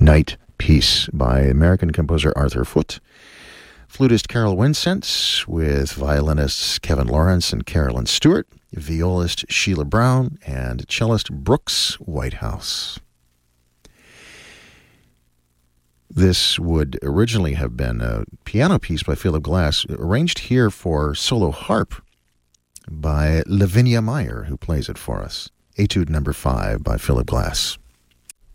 Night Piece by American composer Arthur Foote, flutist Carol Winsent with violinists Kevin Lawrence and Carolyn Stewart, violist Sheila Brown, and cellist Brooks Whitehouse. This would originally have been a piano piece by Philip Glass, arranged here for solo harp by Lavinia Meyer, who plays it for us. Etude number 5 by Philip Glass.